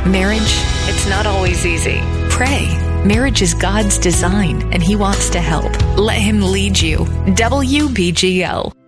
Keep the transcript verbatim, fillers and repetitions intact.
Marriage, it's not always easy. Pray. Marriage is God's design, and He wants to help. Let Him lead you. W B G L.